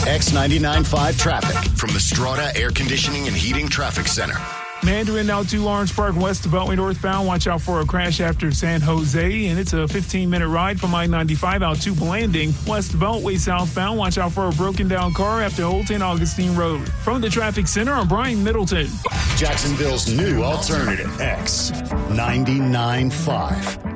X99.5 traffic from the Strata Air Conditioning and Heating Traffic Center. Mandarin out to Lawrence Park west of Beltway northbound. Watch out for a crash after San Jose, and it's a 15-minute ride from I-95 out to Blanding. West Beltway southbound. Watch out for a broken-down car after Old St. Augustine Road. From the traffic center, I'm Brian Middleton. Jacksonville's new alternative, X99.5.